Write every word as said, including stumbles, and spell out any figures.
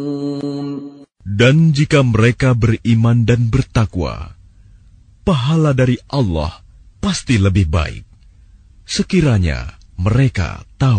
Dan jika mereka beriman dan bertakwa, pahala dari Allah pasti lebih baik, sekiranya mereka tahu.